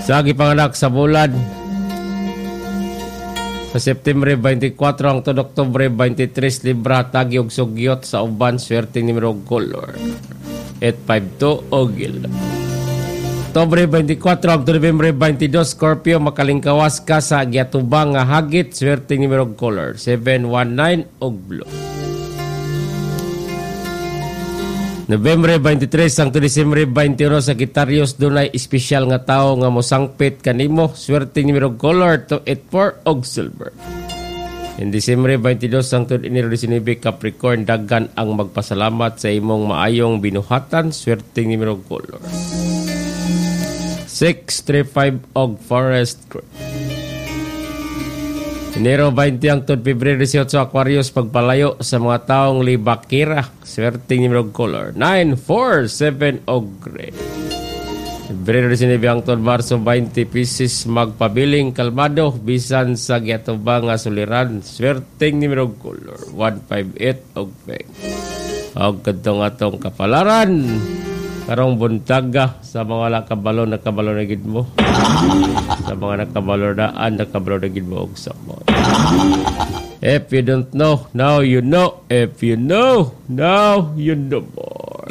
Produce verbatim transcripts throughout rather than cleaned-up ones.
Sa gipanganak sa bulan sa September twenty-four hangtod Oktubre twenty-three, Libra, tagi og sugyot sa uban, swerte numero color eight five two Ogil. Oktubre twenty-four hangtod November twenty-two, Scorpio, makalingkawas ka sa giatubang nga hagit, swerte numero color seven one nine og blue. November twenty-three hangtod December twenty-one, Sagittarius, dunay espesyal nga tawo nga mosangpit kanimo, swerte numero color two eight four og silver. In December twenty-two hangtod Enero nineteen, Capricorn, daghan ang magpasalamat sa imong maayong binuhatan, swerte numero color six three five og forest green. Enero twenty hangtod Pebrero eighteen, Aquarius, pagpalayo sa mga taong libakira, swerte numero color nine four seven og gray. Pebrero nineteen hangtod Marso twenty, Pisces, magpabiling kalmado bisan sa giatubang nga suliran, swerte numero color one five eight og pink. Og kadtong atong kapalaran karong buntaga sa mga wala kabalo na kabalo na gid mo, sa mga nakabalo daan nakabalo na gid mo og samot. If you don't know, now you know. If you know, now you know more.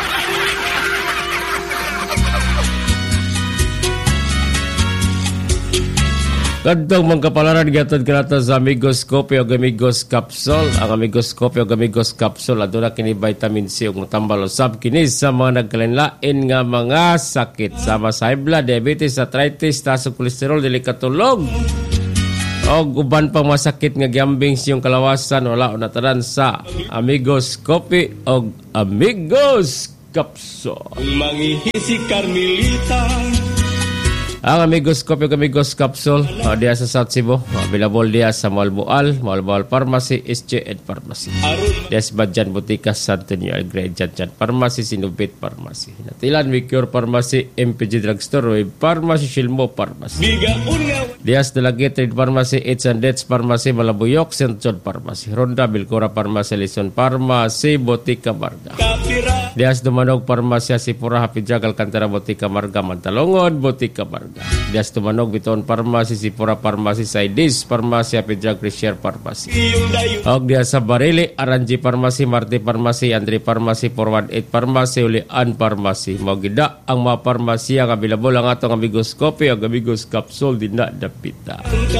Kadtong mga kapalaran gatod kanata sa Amigos Coffee o Amigos Capsule. Ang Amigos Coffee o Amigos Capsule aduna kini vitamin C ug matambal usab kini sa mga nagkalinlain nga mga sakit sama sa high blood, diabetes, arthritis, taas sa kolesterol, dili katulog og uban pang masakit nga giambing siyong kalawasan, wala na tanan sa Amigos Coffee o Amigos Capsule. Mangihisi Carmelita. Ang Amigos Coffee o Amigos Capsule, uh, diya sa South Cebu, available diya sa Malboal, Malboal Pharmacy, S J N Pharmacy. Diya sa Badjan Butika, Santo Niño, Agre, Janjan Pharmacy, Sinubit Pharmacy. Natilan, Wicure Pharmacy, M P G Drugstore, Wave Pharmacy, Shilmo Pharmacy. Diya sa Dalagit, Trade Pharmacy, H and H Pharmacy, Malabuyok, Saint John Pharmacy. Ronda, Bilcora Pharmacy, Lison Pharmacy, Botica Marga. Diya sa Dumanog Pharmacy, Sipura, Hapidjag, Alcantara, Botica Marga, Mantalongod, Botica Marga. Dias Tumanog, Biton Pharmacy, Sipura Pharmacy, Sidis Pharmacy, Apidjag, Risher Pharmacy. Og dias sa Barili, Aranji Pharmacy, Marti Pharmacy, Andre Pharmacy, four one eight Pharmacy, Ulian Pharmacy. Magida ang mga pharmacy ang available ang atong Amigos Coffee o Amigos Capsule dinna dapita.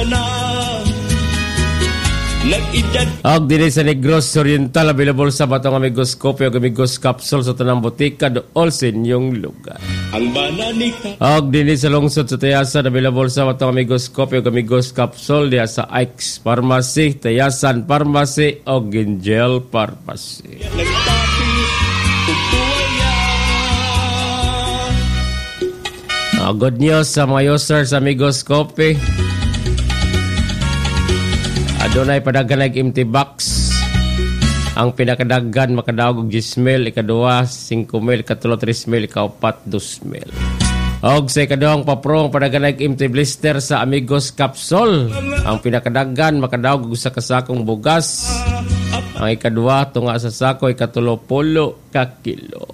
Og dili sa Negros Oriental, available sa batong Amigos Coffee o Amigos Capsule sa tanang botika dool sa inyong lugar. Og dili sa lungsod sa Tayasan, available sa batong Amigos Coffee o Amigos Capsule diya sa Ike's Pharmacy, Tayasan Pharmacy o Gingel Pharmacy. Uh, good news sa mga users sa Amigos Coffee. Adunay padagan ng empty box. Ang pinakadagan makadaog og ten mil, ikaduha five mil, ikatulo three mil, ikaupat two mil. Og sa ikaduhang paprong padagan ng empty blister sa Amigos Capsule. Ang pinakadagan makadaog og usa ka sakong bugas. Ang ikaduha tunga sa sako, ikatulo pulo ka kilo.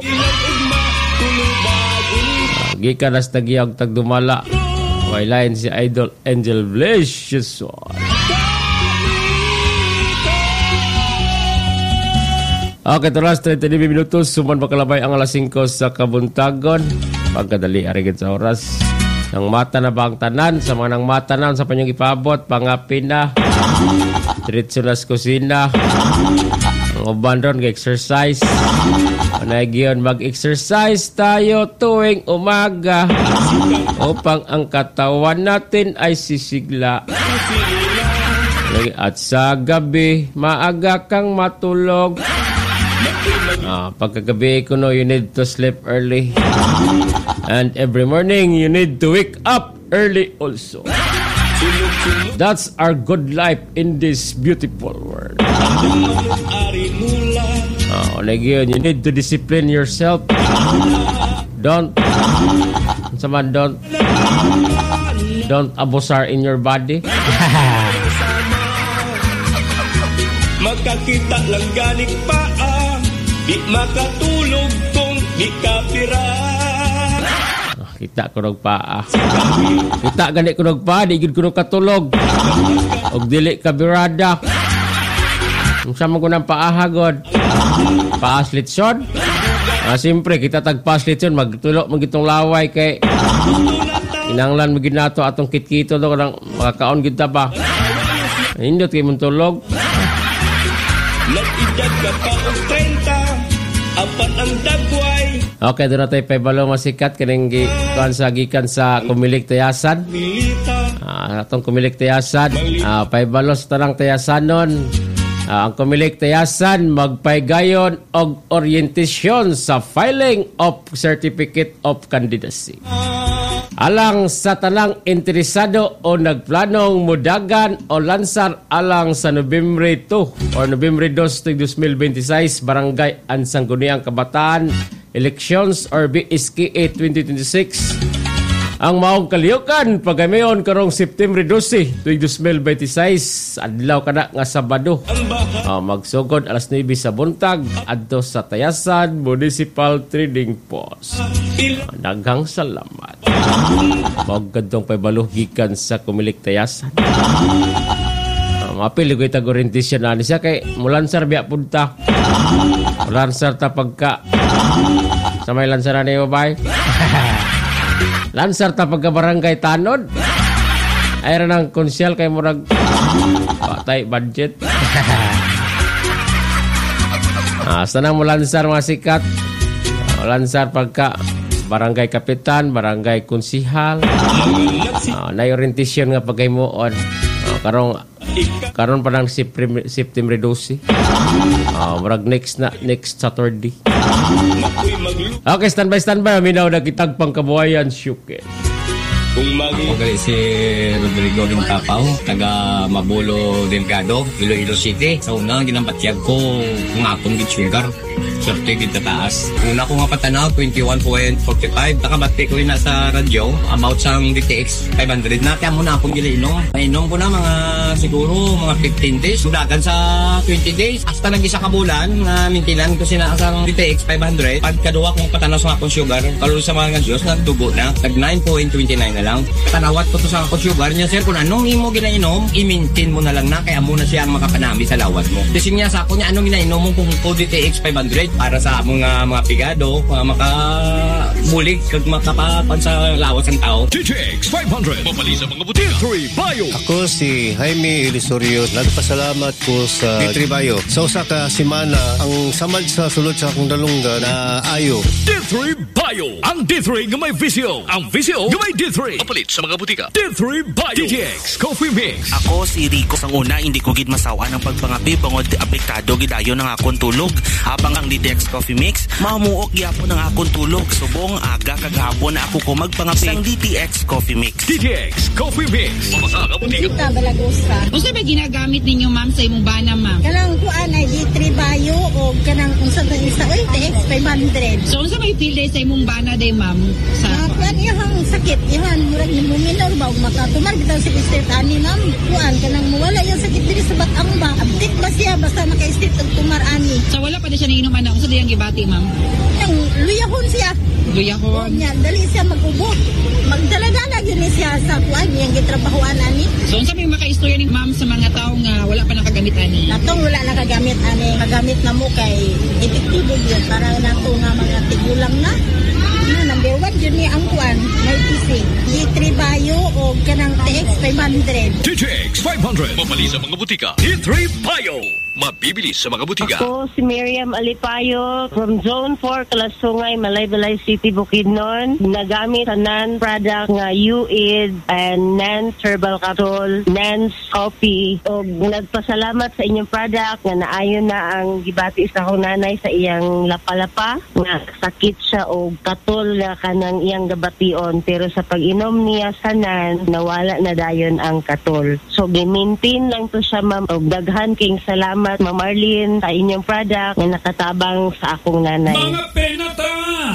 Gikan nas tagiyag tagdumala. Wailain si Idol Angel Blesius. Okay, tulas thirty-nine minutos. Suman makalabay ang alas five sa kabuntagon. Pagkadali, arigid sa oras. Nang mata na ba ang tanan? Sa mga nang mata na sa panyong ipabot, pangapin na. Diretso na sa kusina. Ang uban ron, exercise. Panagyon, mag-exercise tayo tuwing umaga. Upang ang katawan natin ay sisigla. At sa gabi, maaga kang matulog. Ah, pagkagabi ko no, you need to sleep early. And every morning, you need to wake up early also. That's our good life in this beautiful world. Oh, nagyon, you need to discipline yourself. Don't, someone don't, don't abusar in your body. Makakita lang galing paa, di makatulog kung di ka pira. Kita ko ng paa. Kita gani ko ng paa, di gid ko ng katulog. Og dili kabirada. Unsa man ko ng paahagod? Paaslitson? Ah, siyempre, kita tagpaaslitson, magtulog, magitong laway kay kinanglan magid nato atong kitkito do kanang makakaon gid ta ba. Indot kay mong tulog. Nag-edad ka pa og treinta, apat ang dagway. Okay, doon natin paibalo masikat kining gikan sa gikan sa Kumilig Tayasan. Ah, atong Kumilig Tayasan, ah, paibalo sa tanang tayasanon. Ah, ang Kumilig Tayasan magpaygayon og orientasyon sa filing of Certificate of Candidacy. Alang sa tanang interesado o nagplanong mudagan o lansar alang sa Nobyembre two or Nobyembre two, twenty twenty-six Barangay Ansangguniang Kabataan Elections or B S K A twenty twenty-six. Ang maong kaliyukan pagamayon karong September twelve, twenty twenty-six adlaw kana nga Sabado. Uh, magsugod alas nine sa buntag adto sa Tayasan Municipal Trading Post. Daghang salamat. Magandong paibalo gikan sa Kumilig Tayasan. Uh, mapili ko itag orientation na siya kay mulansar biya punta. Mulansar ta pagka sa may lansaran ni babay. Lansar ta pagka barangay tanod. Ay ra nang konsyal kay murag patay budget. Ah, sana mo lansar mga sikat. Lansar pagka barangay kapitan, barangay konsihal. Ah, na orientation nga pagay mo on. Ah, karong karon pa nang September twelve. Ah, murag next na next Saturday. Okay, standby, standby. Minaw na kitag pangkabuhayan, syukin. Ako gali si Rodrigo Gintapaw, taga Mabulo Delgado, Iloilo City. Sa una, ginampatyag ko kung akong git sugar. Swerte git taas. Una ko nga patanaw, twenty-one point four five. Nakabati ko rin na sa radyo, about sa D T X five hundred. Natiyang mo na akong giliinom. Nainom ko na mga siguro mga fifteen days. Sudagan sa twenty days. Hasta nag-isa ka bulan, na mintilan ko sina sa D T X five hundred. Pagkaduwa kong patanaw sa akong sugar, kalula sa mga Diyos, nagtubo na. Nag nine point two nine na lang. Tanawat ko to sa akong sugar niya, sir, kung anong imo ginainom, i-maintain mo na lang na, kaya muna siya ang makapanami sa lawat mo. Kasi niya sa ako niya, anong ginainom mo kung D T X five hundred para sa mga mga pigado, uh, makabulig, kag makapapan sa lawat ng tao. D T X five hundred, mapali sa mga butil. D three Bio. Ako si Jaime Elisorio. Nagpasalamat ko sa D three Bio. Sa usa ka semana, ang samad sa sulod sa akong dalunggan na ayo. D three Bio. Ang D three nga may visio. Ang visio nga may D three. Mapalit sa mga butika. D three Bio. D T X Coffee Mix. Ako si Rico. Sang una, hindi ko gid masawa ng pagpangapi bangod apektado gidayon ng akong tulog. Habang ang D T X Coffee Mix, mamuok gyapon ng akong tulog. Subong aga kagahapon na ako ko magpangapi sang D T X Coffee Mix. D T X Coffee Mix. Mamasa ka butika. Kita balagosa. Unsa ba ginagamit ninyo, ma'am, sa imong bana, ma'am? Kanang kuan ay D three Bio o kanang unsa ba isa oy D T X five hundred. So unsa may feel day sa imong bana day, ma'am? Sa uh, kuan ihang sakit, ihang murag ni minor ba makatumar bitaw si Mister Tani ma'am. Kuan kanang mawala yung sakit diri sa batang ba. Abdik ba siya basta maka-state og tumar ani. So wala pa na siya niinom ana. Unsa diyang gibati, ma'am? Yang luyahon siya. Luyahon. Nya dali siya mag-ubo. Magdala-dala gyud siya sa kuan yang gitrabahoan ani. So unsa may maka-istorya ni ma'am sa mga tawo nga wala pa nakagamit ani? Natong wala nakagamit ani. Kagamit na mo kay epektibo gyud para nato nga mga tigulang na. Na number one yun ni ang kuan, may P C. D three Bio o kanang T X five hundred. D T X five hundred. Mapali sa mga butika. D three Bio. Mabibili sa mga butika. Ako si Miriam Alipayo from Zone four, Kalasungay, Malaybalay City, Bukidnon. Nagamit sa non-product nga U I D and Nance Herbal Capsule, Nance Coffee. O nagpasalamat sa inyong product nga naayon na ang gibati sa akong nanay sa iyang lapalapa. Nga sakit siya o katol na kanang iyang gabation. Pero sa pag-inom niya sa nan, nawala na dayon ang katol. So gi-maintain lang to siya, ma'am. O daghan king salamat Ma'am Marlene sa inyong product na nakatabang sa akong nanay. Mga penata!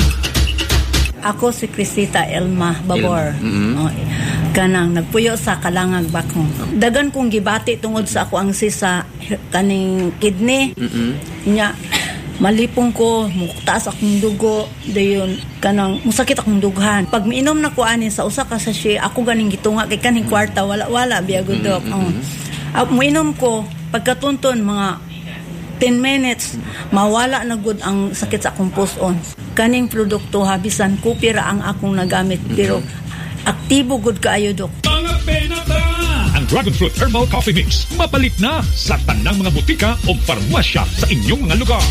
Ako si Crisita Elma Babor. Mm-hmm. Oh, kanang nagpuyo sa Kalangag Bakong. Dagan kong gibati tungod sa ako ang sisa kaning kidney. Mm-hmm. Nya malipong ko, muktaas akong dugo, dayon kanang musakit akong dughan. Pag miinom na ko ani sa usa ka sachet, ako ganing gitunga kay kaning kwarta wala wala biya gud dok. Mm-hmm. Uh, miinom ko pagkatunton mga ten minutes mawala na gud ang sakit sa akong puson. Kaning produkto habisan ko pira ang akong nagamit pero aktibo gud kaayo dok. Mga penata! Ang Dragon Fruit Herbal Coffee Mix mapalit na sa tanang mga butika o farmasya sa inyong mga lugar.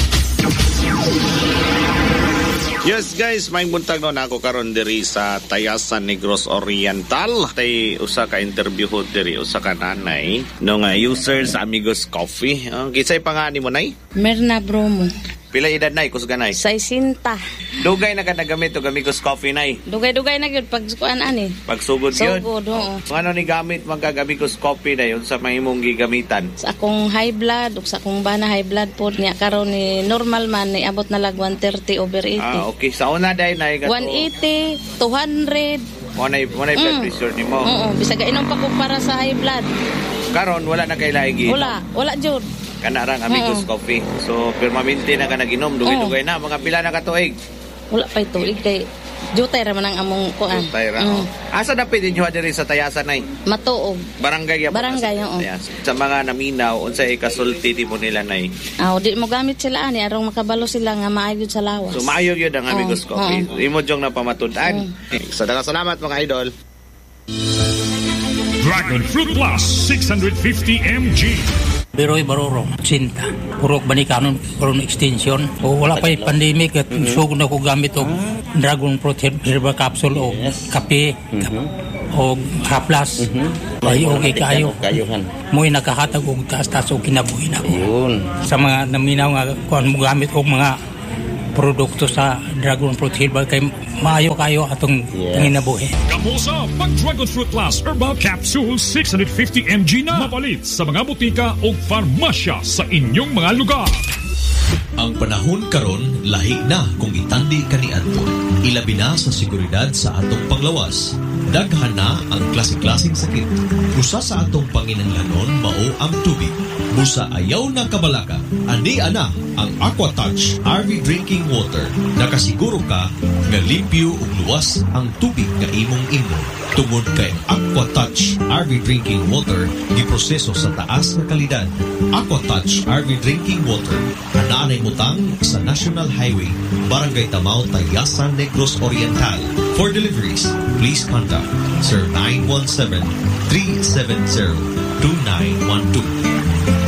Yes guys, may buntag no na ako karon diri sa Tayasan Negros Oriental. Tay usa ka interview ho diri usa ka nanay no nga user sa Amigos Coffee. Uh, kisay pangani mo nay? Merna Bromo. Pila edad nay kus ganay? Saisinta. Dugay na ka nagamit og Amigos Coffee nay. Dugay-dugay na gyud pag kuan ani. Pagsugod gyud. Sugod oo. Ano ni gamit man kag Amigos Coffee na yun sa mahimong gigamitan? Sa akong high blood ug sa akong bana high blood pod niya karon ni normal man ni abot na lag one thirty over eighty. Ah okay, sa una day nay gato. one eighty, two hundred. Mo nay mo nay blood Mm. pressure nimo. Oo, bisag inom pa ko para sa high blood. Karon wala na kay lahi. Wala, wala jud. Kana rang Amigos Oo. Coffee. So permanente na ka naginom, dugay-dugay na mga pila na ka tuig. Wala pa tuig kay jutay ra man ang among kuan. Jutay ra. Mm. Asa dapat din diri sa Tayasan nay? Matuog. Barangay ya. Barangay, oo. Sa mga naminaw unsay kasulti mo nila nay? Ah, di mo gamit sila ani arong makabalo sila nga maayo sa lawas. So maayo gyud ang Amigos Oo, Coffee. oo. Imo jong napamatud-an. So daghang salamat mga idol. Dragon Fruit Plus six fifty milligrams. Beroy Baroro, Sinta. Purok banikanon, karon extension. O wala pa yung pandemic at mm-hmm. sugod na ko gamit og Dragon Fruit Herbal Capsule o kape mm-hmm. o haplas. Mm-hmm. Ay okay kayo. Mo'y nakahatag og taas-taas o kinabuhi na ko. Yun. Sa mga naminaw nga kuan mo gamit og mga produkto sa Dragon Fruit Herbal kay maayo kayo atong yes. Panginabuhi. Kamusta pag Dragon Fruit Plus Herbal Capsule six fifty milligrams na mapalit sa mga butika o farmasya sa inyong mga lugar. Ang panahon karon lahi na kung itandi kaniadto. Ilabi na sa seguridad sa atong panglawas. Daghan na ang klase-klaseng sakit. Usa sa atong panginahanglanon mao ang tubig. Busa ayaw na kabalaka. Ani ana ang AquaTouch R V Drinking Water. Nakasiguro ka nga limpyo ug luwas ang tubig nga imong inom. Tungod kay AquaTouch R V Drinking Water giproseso sa taas nga kalidad. AquaTouch R V Drinking Water anaanay mutang sa National Highway, Barangay Tamao, Tayasan, Negros Oriental. For deliveries, please contact Sir nine one seven, three seven zero, two nine one two.